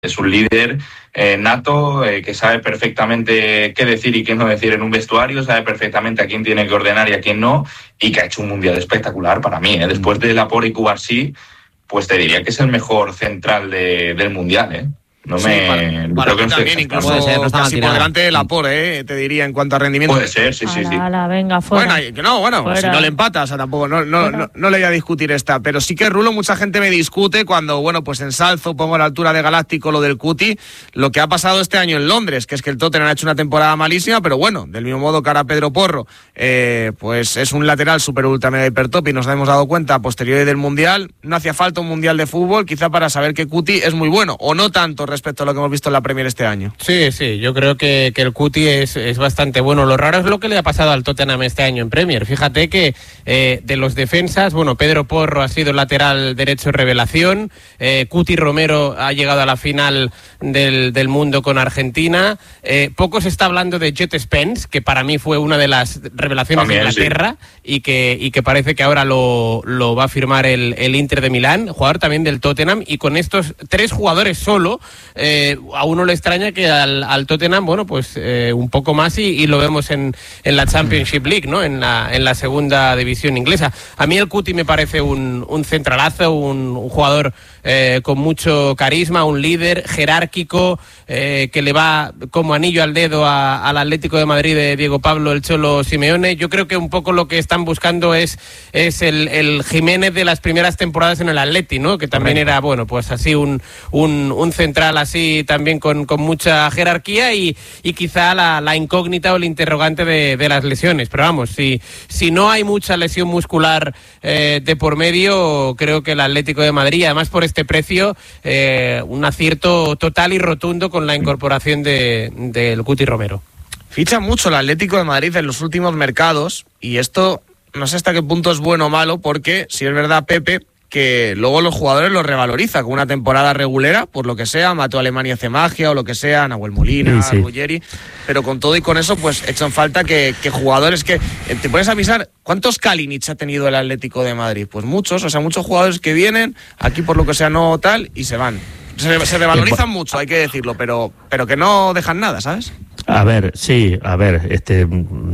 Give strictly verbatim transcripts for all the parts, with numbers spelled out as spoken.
Es un líder eh, nato, eh, que sabe perfectamente qué decir y qué no decir en un vestuario, sabe perfectamente a quién tiene que ordenar y a quién no, y que ha hecho un mundial espectacular para mí. ¿eh? Después de Laporte y Cubarsí, pues te diría que es el mejor central de, del mundial, ¿eh? No sí, me... para, para creo mí que también, no incluso puede ser, no casi por tirada. delante de Laporte, eh, te diría, en cuanto a rendimiento. Puede ser, sí, sí, ala, sí. ala, venga, fuera. Bueno, que no, bueno, Fuera. si no le empata, o sea, tampoco, no, no, no, no le voy a discutir esta, pero sí que, Rulo, mucha gente me discute cuando, bueno, pues ensalzo, pongo a la altura de Galáctico lo del Cuti, lo que ha pasado este año en Londres, que es que el Tottenham ha hecho una temporada malísima, pero bueno, del mismo modo que ahora Pedro Porro, eh, pues es un lateral súper ultra mega hipertop y nos hemos dado cuenta a posteriori del Mundial, no hacía falta un Mundial de fútbol, quizá para saber que Cuti es muy bueno, o no tanto respecto a lo que hemos visto en la Premier este año. Sí, sí, yo creo que, que el Cuti es, es bastante bueno. Lo raro es lo que le ha pasado al Tottenham este año en Premier. Fíjate que eh, de los defensas, bueno, Pedro Porro ha sido lateral derecho revelación, eh, Cuti Romero ha llegado a la final del, del mundo con Argentina, eh, poco se está hablando de Jet Spence, que para mí fue una de las revelaciones También, de Inglaterra, sí. y, que, y que parece que ahora lo, lo va a firmar el, el Inter de Milán, jugador también del Tottenham, y con estos tres jugadores solo, eh, a uno le extraña que al, al Tottenham, bueno, pues eh, un poco más y, y lo vemos en, en la Championship League, ¿no? En la, en la segunda división inglesa. A mí el Cuti me parece un, un centralazo, un, un jugador eh, con mucho carisma, un líder jerárquico, eh, que le va como anillo al dedo a, al Atlético de Madrid de Diego Pablo, el Cholo Simeone. Yo creo que un poco lo que están buscando es, es el, el Jiménez de las primeras temporadas en el Atleti, ¿no? Que también Correcto. Era, bueno, pues así un, un, un central así también con, con mucha jerarquía y, y quizá la, la incógnita o el interrogante de, de las lesiones. Pero vamos, si, si no hay mucha lesión muscular eh, de por medio, creo que el Atlético de Madrid, además por este precio, eh, un acierto total y rotundo con la incorporación de, del Cuti Romero. Ficha mucho el Atlético de Madrid en los últimos mercados y esto no sé hasta qué punto es bueno o malo, porque si es verdad, Pepe, que luego los jugadores los revaloriza con una temporada regulera, por lo que sea, Mateo Alemania hace magia o lo que sea, Nahuel Molina, sí, sí. Ruggeri, pero con todo y con eso, pues echan falta que, que jugadores que... Te puedes avisar, ¿cuántos Kalinic ha tenido el Atlético de Madrid? Pues muchos, o sea, muchos jugadores que vienen, aquí por lo que sea no tal, y se van. Se, se revalorizan mucho, hay que decirlo, pero, pero que no dejan nada, ¿sabes? A ver, sí, a ver, este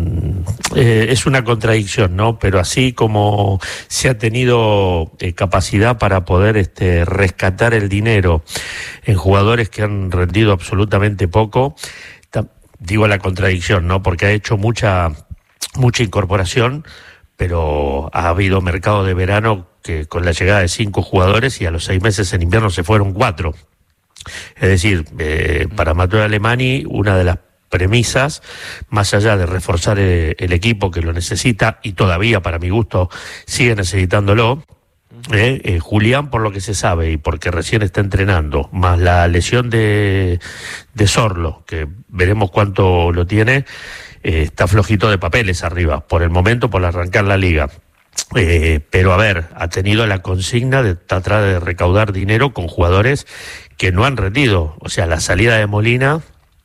eh, es una contradicción, ¿no? Pero así como se ha tenido eh, capacidad para poder este, rescatar el dinero en jugadores que han rendido absolutamente poco, ta- digo la contradicción, ¿no? Porque ha hecho mucha, mucha incorporación, pero ha habido mercado de verano que con la llegada de cinco jugadores y a los seis meses en invierno se fueron cuatro. Es decir, eh, para Mateo Alemani, una de las premisas, más allá de reforzar el, el equipo que lo necesita y todavía para mi gusto sigue necesitándolo, eh, eh, Julián, por lo que se sabe y porque recién está entrenando, más la lesión de, de Sorlo, que veremos cuánto lo tiene, eh, está flojito de papeles arriba, por el momento, por arrancar la liga. Eh, pero a ver, ha tenido la consigna de tratar de recaudar dinero con jugadores que no han rendido. O sea, la salida de Molina,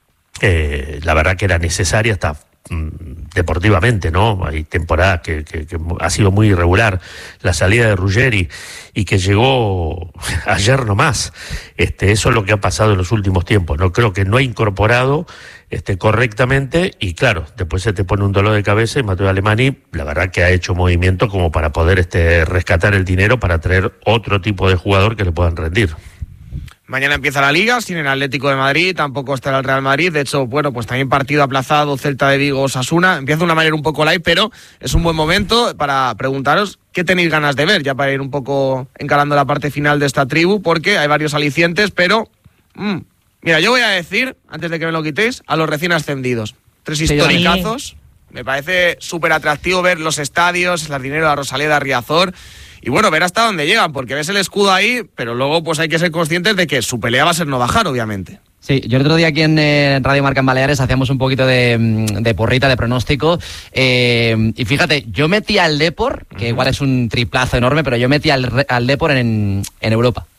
eh, la verdad que era necesaria hasta mm, deportivamente, ¿no? Hay temporadas que, que, que ha sido muy irregular. La salida de Ruggeri y que llegó ayer nomás. Este, eso es lo que ha pasado en los últimos tiempos. No creo que no ha incorporado este, correctamente y claro, después se te pone un dolor de cabeza y Mateo Alemani, la verdad que ha hecho movimiento como para poder este, rescatar el dinero para traer otro tipo de jugador que le puedan rendir. Mañana empieza la Liga, sin el Atlético de Madrid, tampoco estará el Real Madrid. De hecho, bueno, pues también partido aplazado, Celta de Vigo, Osasuna. Empieza de una manera un poco light, pero es un buen momento para preguntaros qué tenéis ganas de ver, ya para ir un poco encarando la parte final de esta tribu, porque hay varios alicientes, pero... Mmm, mira, yo voy a decir, antes de que me lo quitéis, a los recién ascendidos. Tres historicazos. Me parece súper atractivo ver los estadios, el Sardinero, la Rosaleda, Riazor... Y bueno, ver hasta dónde llegan, porque ves el escudo ahí, pero luego pues hay que ser conscientes de que su pelea va a ser no bajar, obviamente. Sí, yo el otro día aquí en eh, Radio Marca en Baleares hacíamos un poquito de, de porrita, de pronóstico, eh, y fíjate, yo metí al Depor, que uh-huh. igual es un triplazo enorme, pero yo metí al, al Depor en, en Europa.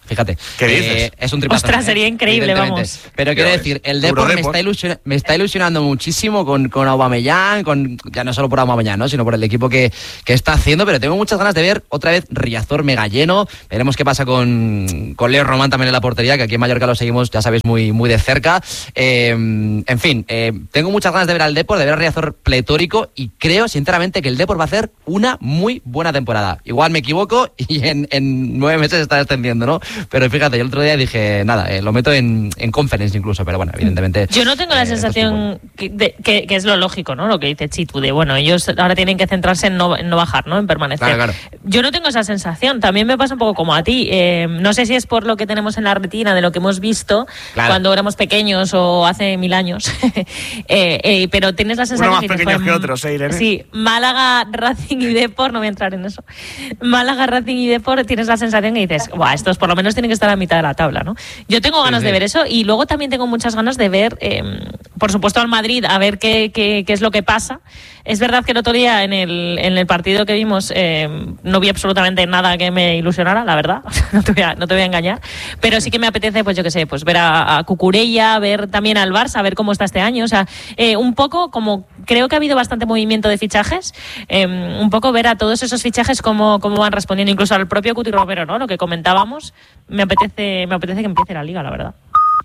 Fíjate. ¿Qué dices? Eh, es un triplazo. Ostras, sería increíble, vamos. Pero quiero decir, el Depor me está, ilusion, me está ilusionando muchísimo con, con Aubameyang, con, ya no solo por Aubameyang, ¿no? sino por el equipo que, que está haciendo, pero tengo muchas ganas de ver otra vez Riazor mega lleno. Veremos qué pasa con, con Leo Román también en la portería, que aquí en Mallorca lo seguimos, ya sabéis, muy, muy de cerca. Eh, en fin, eh, tengo muchas ganas de ver al Depor, de ver a Riazor pletórico, y creo sinceramente que el Depor va a hacer una muy buena temporada. Igual me equivoco y en, en nueve meses está descendiendo, ¿no? Pero fíjate, yo el otro día dije, nada, eh, lo meto en, en conference incluso, pero bueno, evidentemente... Yo no tengo la eh, sensación que, de, que, que es lo lógico, ¿no? Lo que dice Chitu, de bueno, ellos ahora tienen que centrarse en no, en no bajar, ¿no? En permanecer. Claro, claro. Yo no tengo esa sensación, también me pasa un poco como a ti. Eh, no sé si es por lo que tenemos en la retina, de lo que hemos visto claro. cuando éramos pequeños o hace mil años, eh, eh, pero tienes la sensación... Uno más que pequeños fue, que otros, ¿eh, Irene? Sí, Málaga, Racing y Depor, no voy a entrar en eso. Málaga, Racing y Depor, tienes la sensación que dices, buah, estos por lo menos tienen que estar a mitad de la tabla, ¿no? Yo tengo ganas sí, sí. de ver eso, y luego también tengo muchas ganas de ver, eh, por supuesto, al Madrid, a ver qué, qué, qué es lo que pasa. Es verdad que el otro día en el, en el partido que vimos eh, no vi absolutamente nada que me ilusionara, la verdad, no te voy a, no te voy a engañar, pero sí que me apetece, pues yo qué sé, pues ver a, a Cucurella, ver también al Barça, ver cómo está este año, o sea, eh, un poco como creo que ha habido bastante movimiento de fichajes, eh, un poco ver a todos esos fichajes cómo, cómo van respondiendo, incluso al propio Cuti Romero, ¿no? Lo que comentábamos, me apetece, me apetece que empiece la Liga, la verdad.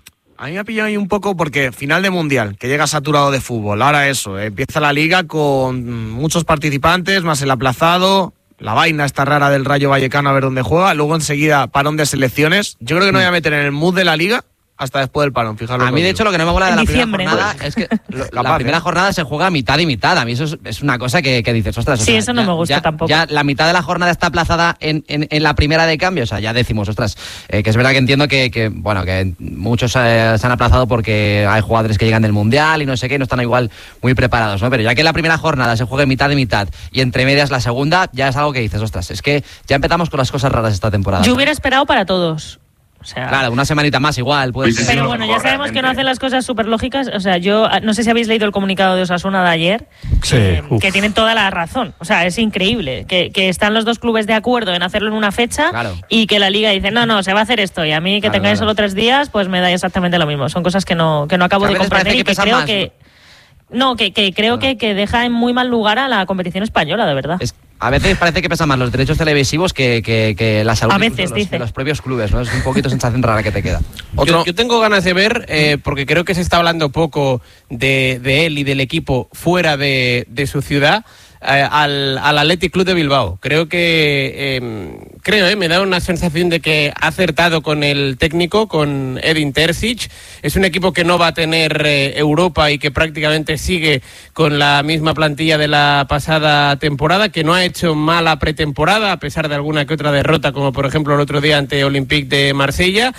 A mí me ha pillado ahí un poco porque final de Mundial, que llega saturado de fútbol. Ahora eso, eh, empieza la Liga con muchos participantes, más el aplazado, la vaina esta rara del Rayo Vallecano a ver dónde juega, luego enseguida parón de selecciones. Yo creo que no voy a meter en el mood de la Liga hasta después del parón, fijaros. A mí, de hecho, lo que no me mola de la diciembre, primera jornada ¿no? es que lo, Capaz, la primera ¿eh? jornada se juega mitad y mitad. A mí eso es, es una cosa que, que dices, ostras. O sí, sea, eso no ya, me gusta ya, tampoco. Ya la mitad de la jornada está aplazada en, en, en la primera de cambio. O sea, ya decimos, ostras, eh, que es verdad que entiendo que, que bueno, que muchos eh, se han aplazado porque hay jugadores que llegan del Mundial y no sé qué, no están igual muy preparados, ¿no? Pero ya que la primera jornada se juegue mitad y mitad y entre medias la segunda, ya es algo que dices, ostras, es que ya empezamos con las cosas raras esta temporada. Yo hubiera esperado para todos. O sea, claro, una semanita más igual. Puede ser. Pero bueno, ya sabemos que no hacen las cosas súper lógicas. O sea, yo no sé si habéis leído el comunicado de Osasuna de ayer, Sí, eh, uf. que tienen toda la razón. O sea, es increíble que, que están los dos clubes de acuerdo en hacerlo en una fecha Claro. y que la Liga dice, no, no, se va a hacer esto. Y a mí que Claro, tengáis claro. solo tres días, pues me da exactamente lo mismo. Son cosas que no, que no acabo A de veces comprender parece y que que pesan creo más, que... No, que, que creo Claro. que, que deja en muy mal lugar a la competición española, de verdad. Es, a veces parece que pesan más los derechos televisivos que, que, que la salud A incluso veces, de, los, dice. de los propios clubes, ¿no? Es un poquito sensación rara que te queda. Otro- Yo, yo tengo ganas de ver, eh, porque creo que se está hablando poco de, de él y del equipo fuera de, de su ciudad, eh, al, al Athletic Club de Bilbao. Creo que, eh, creo, eh, me da una sensación de que ha acertado con el técnico, con Edin Terzic. Es un equipo que no va a tener eh, Europa y que prácticamente sigue con la misma plantilla de la pasada temporada, que no ha hecho mala pretemporada, a pesar de alguna que otra derrota, como por ejemplo el otro día ante Olympique de Marsella.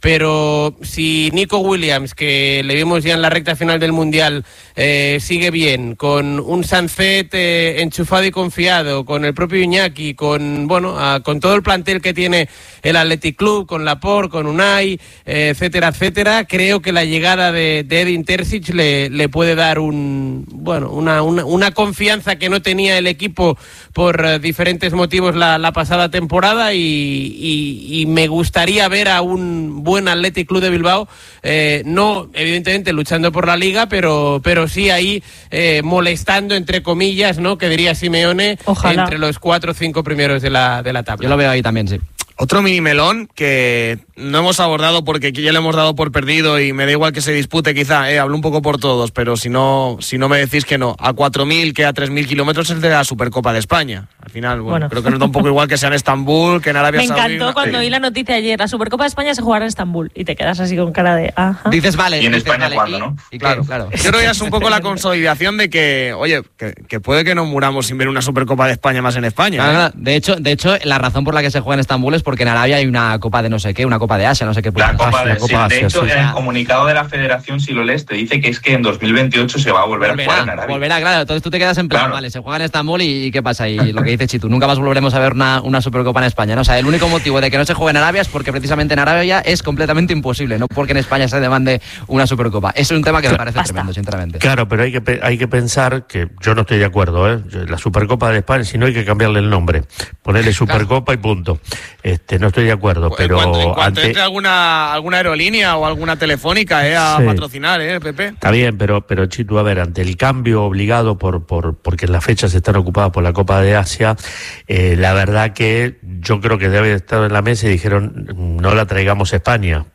Pero si Nico Williams, que le vimos ya en la recta final del Mundial, eh, sigue bien, con un Sancet eh, enchufado y confiado, con el propio Iñaki, con bueno, a, con todo el plantel que tiene el Athletic Club, con Laporte, con Unai, eh, etcétera, etcétera, creo que la llegada de, de Edin Terzic le, le puede dar un bueno una, una, una confianza que no tenía el equipo por eh, diferentes motivos la, la pasada temporada, y, y, y me gustaría ver a un buen Athletic Club de Bilbao, eh, no evidentemente luchando por la Liga, pero, pero sí ahí eh, molestando, entre comillas, ¿no? Que diría Simeone, Ojalá. entre los cuatro o cinco primeros de la, de la tabla. Yo lo veo ahí también, sí. Otro mini melón que no hemos abordado porque ya lo hemos dado por perdido y me da igual que se dispute quizá, eh, hablo un poco por todos, pero si no si no me decís que no, a cuatro mil que a tres mil kilómetros es de la Supercopa de España. Al final, bueno, Bueno. creo que nos da un poco igual que sea en Estambul, que en Arabia Me Saudí. encantó no- cuando sí. oí la noticia ayer. La Supercopa de España se jugará en Estambul y te quedas así con cara de... Ajá. Dices, vale. ¿Y en dices, España vale, cuándo, y- no? y Claro, que- claro. Yo creo que ya es un poco la consolidación de que, oye, que, que puede que nos muramos sin ver una Supercopa de España más en España. No, ¿eh? no, no. De hecho, de hecho, la razón por la que se juega en Estambul es porque en Arabia hay una Copa de no sé qué, una Copa de Asia, no sé qué. La Copa la de, Copa sí, de Asia, hecho, sí. en el comunicado de la Federación, si lo lees, te dice que es que en dos mil veintiocho se va a volver a jugar en Volverá, Arabia. volverá, claro. Entonces tú te quedas en plan, Claro. vale, se juega en Estambul y, y ¿qué pasa? Y lo que dice Chitu, nunca más volveremos a ver una, una Supercopa en España, ¿no? O sea, el único motivo de que no se juegue en Arabia es porque precisamente en Arabia es completamente imposible, no porque en España se demande una Supercopa. Eso es un tema que me parece Basta. tremendo, sinceramente. Claro, pero hay que pe- hay que pensar que yo no estoy de acuerdo, ¿eh? Yo- La Supercopa de España, si no hay que cambiarle el nombre, ponerle Supercopa y punto. Este, no estoy de acuerdo, ¿En pero cuanto- en cuanto entonces ante... alguna alguna aerolínea o alguna telefónica eh, a sí. patrocinar, ¿eh, Pepe? Está bien, pero, pero Chitu, a ver, ante el cambio obligado por, por porque las fechas están ocupadas por la Copa de Asia, eh, la verdad que yo creo que debe estar en la mesa y dijeron, no la traigamos a España,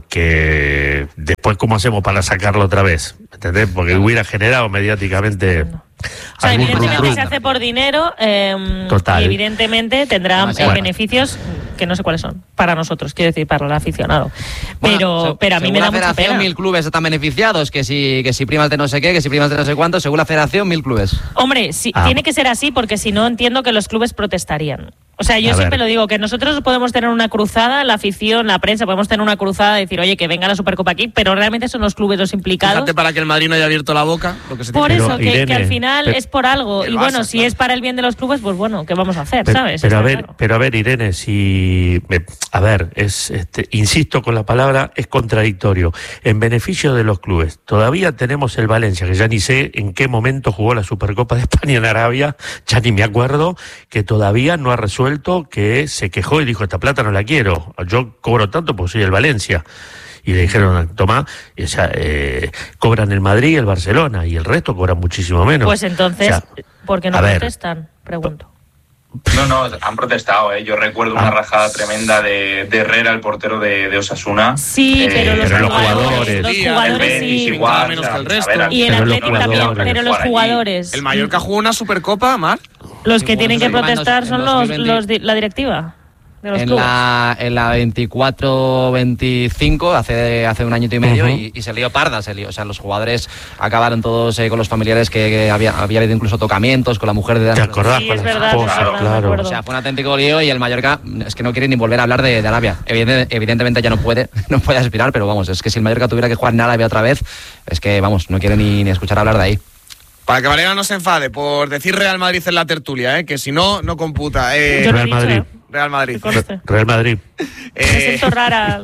porque después ¿cómo hacemos para sacarlo otra vez? ¿Entendés? Porque hubiera generado mediáticamente... No. O sea, evidentemente run, run. se hace por dinero eh, y evidentemente tendrá eh, beneficios que no sé cuáles son para nosotros, quiero decir, para el aficionado. Pero, bueno, se, pero a mí me da mucha pena. Según la federación, mil clubes están beneficiados, que si, que si primas de no sé qué, que si primas de no sé cuánto, según la federación, mil clubes. Hombre, sí, ah. tiene que ser así porque si no entiendo que los clubes protestarían. O sea, yo a siempre ver. lo digo, que nosotros podemos tener una cruzada, la afición, la prensa, podemos tener una cruzada de decir, oye, que venga la Supercopa aquí, pero realmente son los clubes los implicados. Fíjate para que el Madrid no haya abierto la boca. Lo que se por eso, pero, que, Irene, que al final pero, es por algo. Y bueno, Barça, si claro. es para el bien de los clubes, pues bueno, ¿qué vamos a hacer? Pero, ¿sabes? Pero a ver, claro. pero a ver, Irene, si... A ver, es este, insisto con la palabra, es contradictorio. En beneficio de los clubes, todavía tenemos el Valencia, que ya ni sé en qué momento jugó la Supercopa de España en Arabia, ya ni me acuerdo, que todavía no ha resuelto, que se quejó y dijo, esta plata no la quiero, yo cobro tanto porque soy el Valencia. Y le dijeron, tomá, o sea, eh, cobran el Madrid y el Barcelona, y el resto cobran muchísimo menos. Pues entonces, o sea, ¿por qué no protestan? Ver, Pregunto. No, no, han protestado, ¿eh? Yo recuerdo ah. una rajada tremenda de, de Herrera, el portero de, de Osasuna. Sí, eh, pero, los, pero jugadores, los jugadores, los jugadores sí. Igual, menos que el resto. A ver, y el Atlético también, pero los jugadores. ¿El Mallorca jugó una Supercopa, Mar? Los que tienen que protestar son los, los la directiva. En la, en la veinticuatro veinticinco, hace, hace un añito y medio, uh-huh. y, y se lió parda, se lió. O sea, los jugadores acabaron todos eh, con los familiares que, que había, había habido incluso tocamientos con la mujer de... ¿Te acordás? Sí, es verdad, es verdad, claro. O sea, fue un auténtico lío y el Mallorca es que no quiere ni volver a hablar de, de Arabia. Evidente, evidentemente ya no puede, no puede aspirar, pero vamos, es que si el Mallorca tuviera que jugar en Arabia otra vez, es que, vamos, no quiere ni, ni escuchar hablar de ahí. Para que Valera no se enfade por decir Real Madrid en la tertulia, ¿eh? Que si no, no computa. Eh, Yo Real Madrid. Dicho, Real Madrid. Re- Real Madrid. Eh, Me siento rara.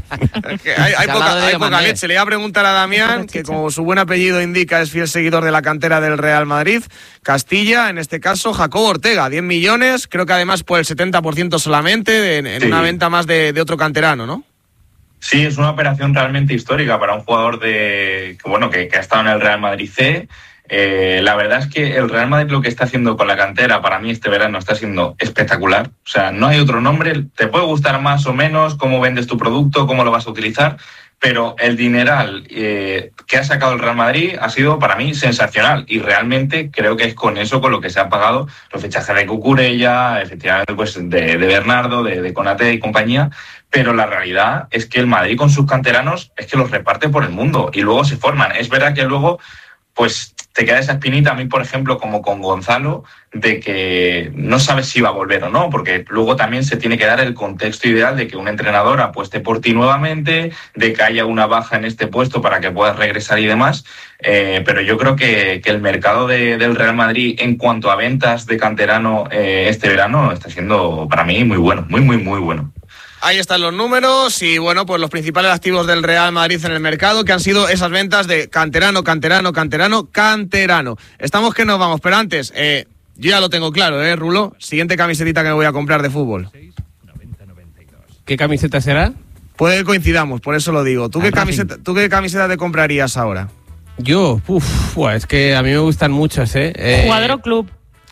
hay hay poca, hay poca leche. Le voy a preguntar a Damián, que como su buen apellido indica, es fiel seguidor de la cantera del Real Madrid. Castilla, en este caso, Jacobo Ortega, diez millones, creo que además por el setenta por ciento solamente, en, en sí. una venta más de, de otro canterano, ¿no? Sí, es una operación realmente histórica para un jugador de que, bueno, que, que ha estado en el Real Madrid C. Eh, la verdad es que el Real Madrid lo que está haciendo con la cantera para mí este verano está siendo espectacular. O sea, no hay otro nombre. Te puede gustar más o menos cómo vendes tu producto, cómo lo vas a utilizar, pero el dineral eh, que ha sacado el Real Madrid ha sido para mí sensacional y realmente creo que es con eso con lo que se ha pagado los fichajes de Cucurella, efectivamente pues de, de Bernardo, de, de Konaté y compañía. Pero la realidad es que el Madrid con sus canteranos es que los reparte por el mundo y luego se forman. Es verdad que luego pues te queda esa espinita, a mí por ejemplo como con Gonzalo, de que no sabes si va a volver o no, porque luego también se tiene que dar el contexto ideal de que un entrenador apueste por ti nuevamente, de que haya una baja en este puesto para que puedas regresar y demás, eh, pero yo creo que, que el mercado de, del Real Madrid en cuanto a ventas de canterano eh, este verano está siendo para mí muy bueno, muy muy muy bueno. Ahí están los números y bueno, pues los principales activos del Real Madrid en el mercado, que han sido esas ventas de canterano, canterano, canterano, canterano. Estamos que nos vamos, pero antes, eh, yo ya lo tengo claro, ¿eh, Rulo? Siguiente camisetita que me voy a comprar de fútbol. ¿Qué camiseta será? Puede que coincidamos, por eso lo digo. ¿Tú qué camiseta, ¿tú qué camiseta te comprarías ahora? Yo, uff, es que a mí me gustan muchas, ¿eh? eh... ¿Jugador o club?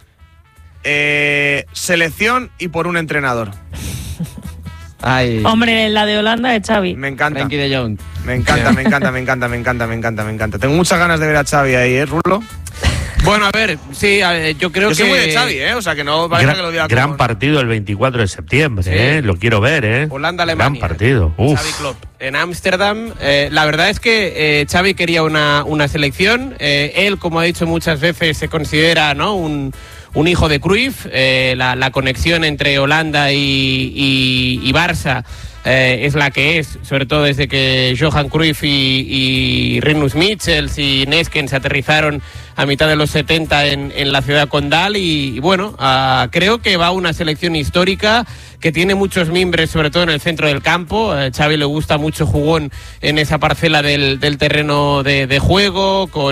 Eh, selección y por un entrenador. Ay. Hombre, la de Holanda de Xavi. Me encanta. Frenkie de Jong. Me encanta, me encanta, me encanta, me encanta, me encanta, me encanta. Tengo muchas ganas de ver a Xavi ahí, ¿eh, Rulo? Bueno, a ver, sí, a ver, yo creo yo que... Yo soy muy de Xavi, ¿eh? O sea, que no parece gran, que lo diga Gran como... partido el veinticuatro de septiembre, sí. ¿eh? Lo quiero ver, ¿eh? Holanda-Alemania. Gran partido. Uf. Xavi Klopp. En Ámsterdam, eh, la verdad es que eh, Xavi quería una, una selección. Eh, él, como ha dicho muchas veces, se considera, ¿no?, un... un hijo de Cruyff, eh, la, la conexión entre Holanda y, y, y Barça eh, es la que es, sobre todo desde que Johan Cruyff y, y Rinus Michels y Nesken se aterrizaron a mitad de los setenta en, en la ciudad condal y, y bueno, uh, creo que va una selección histórica que tiene muchos mimbres, sobre todo en el centro del campo. A Xavi le gusta mucho jugón en esa parcela del, del terreno de, de juego, con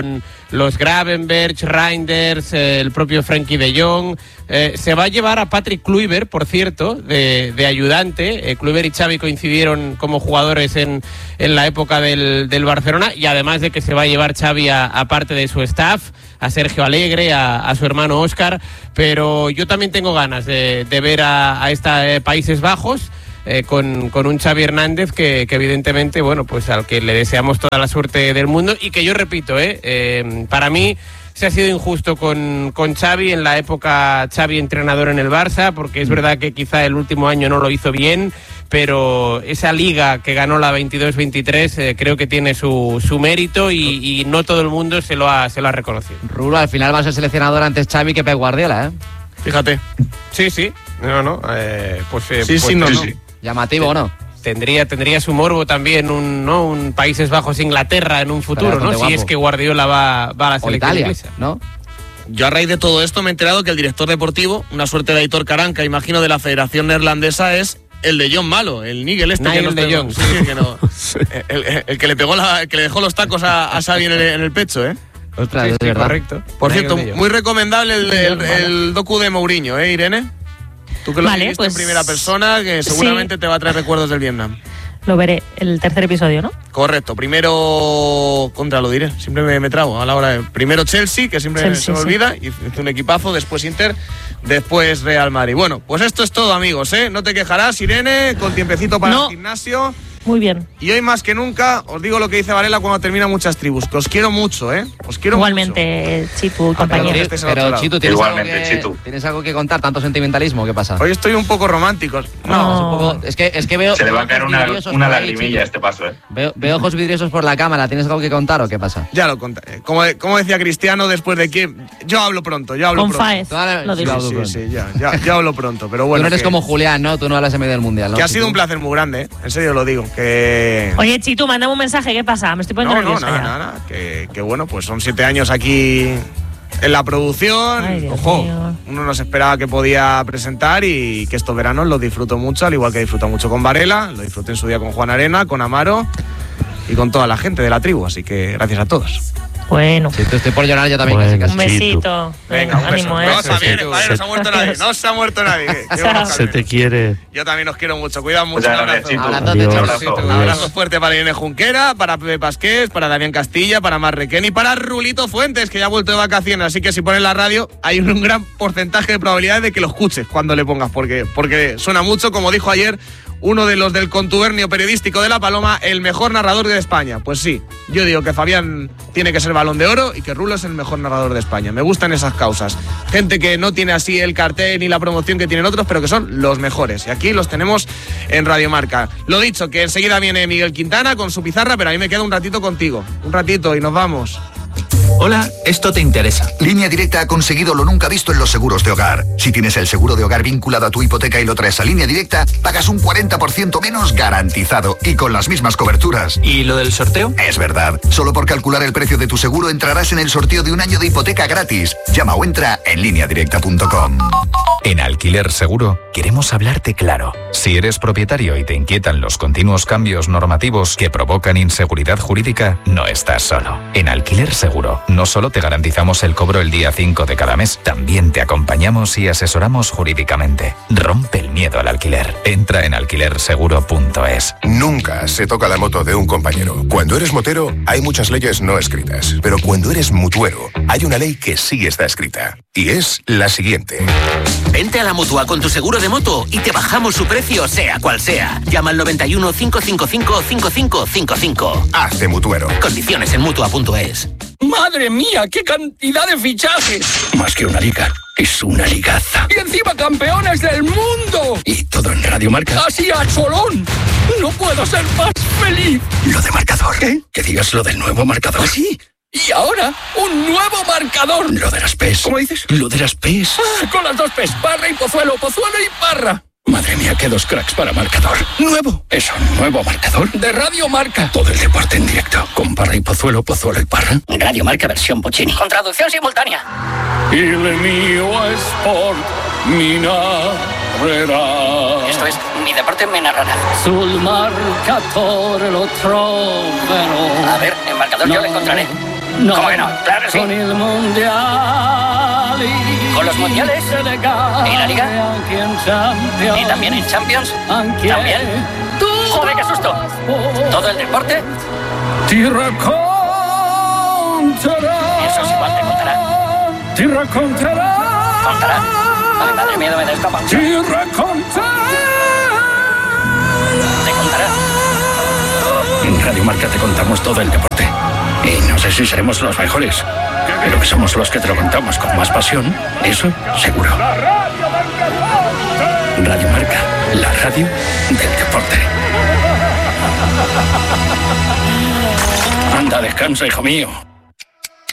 los Gravenberch, Reinders, eh, el propio Frenkie de Jong. Eh, se va a llevar a Patrick Kluivert, por cierto, de, de ayudante. Eh, Kluivert y Xavi coincidieron como jugadores en, en la época del, del Barcelona, y además de que se va a llevar Xavi a, a parte de su staff, a Sergio Alegre, a, a su hermano Óscar, pero yo también tengo ganas de, de ver a, a esta eh, Países Bajos. Eh, con, con un Xavi Hernández que, que evidentemente, bueno, pues al que le deseamos toda la suerte del mundo, y que yo repito, eh, eh, para mí se ha sido injusto con, con Xavi en la época Xavi entrenador en el Barça, porque es verdad que quizá el último año no lo hizo bien, pero esa liga que ganó la veintidós veintitrés eh, creo que tiene su, su mérito, y, y no todo el mundo se lo ha, se lo ha reconocido. Rulo, al final va a ser seleccionador antes Xavi que Pep Guardiola, ¿eh? Fíjate. Sí, sí, no, no, eh, pues, eh, sí, pues, sí, no, sí, no. sí. Llamativo, ¿o no? Tendría, tendría su morbo también un, ¿no? un Países Bajos Inglaterra en un futuro, ¿no? Si es que Guardiola va, va a la o selección Italia, inglesa, ¿no? Yo a raíz de todo esto me he enterado que el director deportivo, una suerte de Aitor Karanka, imagino, de la Federación Neerlandesa, es el de John Malo, el Nigel este Nigel que nos de pegó. Jong. Sí, sí, que no, el, el- el que le pegó la, el que le dejó los tacos a, a Xavi en el, en el pecho, ¿eh? Ostras, Sí, es sí, verdad. correcto. Por Nigel cierto, de Jong. muy recomendable el, el, el docu de Mourinho, ¿eh, Irene? Tú que lo Vale, viviste pues, en primera persona, que seguramente sí. te va a traer recuerdos del Vietnam. Lo veré, el tercer episodio, ¿no? Correcto, primero contra lo diré, siempre me, me trago a la hora de... Primero Chelsea, que siempre Chelsea, se me sí. olvida, y hizo un equipazo, después Inter, después Real Madrid. Bueno, pues esto es todo, amigos, ¿eh? No te quejarás, Irene, con tiempecito para No. el gimnasio. Muy bien. Y hoy más que nunca, os digo lo que dice Varela cuando termina Muchas Tribus, que os quiero mucho, ¿eh? Os quiero Igualmente, Chitu, pero compañero. que estés al otro Pero lado. Chitu, ¿tienes, algo Igualmente, que, Chitu. ¿tienes algo que contar? ¿Tanto sentimentalismo? ¿Qué pasa? mucho. Hoy estoy un poco romántico. No, No. Es, un poco- es que, es que veo... Se le va a caer ojos una, vidriosos una por ahí, lagrimilla Chitu. a este paso, ¿eh? Veo, veo ojos vidriosos por la cámara. ¿Tienes algo que contar o qué pasa? ya lo contaré. Como, como decía Cristiano después de que... Yo hablo pronto, yo hablo Con pronto. Faez, Tú ahora- lo sí, digo. claro. Sí, sí, ya, ya, ya hablo pronto, pero bueno. Tú no eres que- como Julián, ¿no? Tú no hablas en medio del mundial, ¿no? Que ha Chitu? sido un placer muy grande, ¿eh? En serio lo digo. Que... Oye, Chitu, mándame un mensaje, ¿qué pasa? Me estoy poniendo No, no, nerviosa nada, ya. nada, nada. Que, que bueno, pues son siete años aquí en la producción. Ay, Dios Ojo, mío. uno no se esperaba que podía presentar, y que estos veranos los disfruto mucho, al igual que disfruto mucho con Varela, lo disfruté en su día con Juan Arena, con Amaro y con toda la gente de la tribu. Así que gracias a todos. Bueno, Sí, te estoy por llorar yo también. Bueno. casi, un casi. besito. Venga, un beso. ánimo, ¿eh? No, está bien, Se- está bien, no se ha muerto nadie. No se ha muerto nadie. que- que vamos Se te quiere. Yo también os quiero mucho. Cuidado mucho. Muchas Un gracias, abrazo. Chitu. Abrazote, Adiós. Chitu. Abrazo. Un abrazo fuerte para Irene Junquera, para Pepe Pasqués, para Damián Castilla, para Marrequén y para Rulito Fuentes, que ya ha vuelto de vacaciones. Así que si pones la radio, hay un gran porcentaje de probabilidades de que lo escuches cuando le pongas, porque, porque suena mucho, como dijo ayer uno de los del contubernio periodístico de La Paloma, el mejor narrador de España. Pues sí, yo digo que Fabián tiene que ser Balón de Oro y que Rulo es el mejor narrador de España. Me gustan esas causas. Gente que no tiene así el cartel ni la promoción que tienen otros, pero que son los mejores. Y aquí los tenemos en Radio Marca. Lo dicho, que enseguida viene Miguel Quintana con su pizarra, pero a mí me queda un ratito contigo. Un ratito y nos vamos. Hola, esto te interesa. Línea Directa ha conseguido lo nunca visto en los seguros de hogar. Si tienes el seguro de hogar vinculado a tu hipoteca y lo traes a Línea Directa, pagas un cuarenta por ciento menos garantizado y con las mismas coberturas. ¿Y lo del sorteo? Es verdad. Solo por calcular el precio de tu seguro entrarás en el sorteo de un año de hipoteca gratis. Llama o entra en línea directa punto com. En Alquiler Seguro queremos hablarte claro. Si eres propietario y te inquietan los continuos cambios normativos que provocan inseguridad jurídica, no estás solo. En Alquiler Seguro no solo te garantizamos el cobro el día cinco de cada mes, también te acompañamos y asesoramos jurídicamente. Rompe el miedo al alquiler. Entra en alquiler seguro punto es. Nunca se toca la moto de un compañero. Cuando eres motero, hay muchas leyes no escritas. Pero cuando eres mutuero, hay una ley que sí está escrita. Y es la siguiente. Vente a la Mutua con tu seguro de moto y te bajamos su precio, sea cual sea. Llama al noventa y uno, cinco cinco cinco, cinco cinco cinco cinco. Hazte mutuero. Condiciones en mutua punto es. ¡Madre mía, qué cantidad de fichajes! Más que una liga, es una ligaza. ¡Y encima campeones del mundo! Y todo en Radio Marca. ¡Así a cholón! ¡No puedo ser más feliz! Lo de marcador. ¿Qué? Que digas lo del nuevo marcador. ¿Sí? Y ahora, un nuevo marcador. Lo de las P E S. ¿Cómo dices? Lo de las P E S. Ah, con las dos P's, Parra y Pozuelo, Pozuelo y Parra. Madre mía, qué dos cracks para marcador. Nuevo. ¿Es un nuevo marcador? De Radio Marca. Todo el deporte en directo. Con Parra y Pozuelo, Pozuelo y Parra. Radio Marca versión Pochini. Con traducción simultánea. Il mio sport mi narrerà. Esto es, mi deporte me narrará. Sul marcatore lo troverò. A ver, en marcador yo lo encontraré. No. ¿Cómo que no? Claro que sí. Con el mundial. ¿Con los mundiales? ¿Y la liga? ¿Y también en Champions? ¿También? ¡Joder, qué susto! ¿Todo el deporte? Tierra contará. Eso es igual, te contará. Tierra contará. ¿Contará? Ay, madre mía, me da esta pancha. Tierra contará. ¿Te contará? En Radio Marca te contamos todo el deporte. Y no sé si seremos los mejores, pero que somos los que te lo contamos con más pasión, eso seguro. Radio Marca, la radio del deporte. Anda, descansa, hijo mío.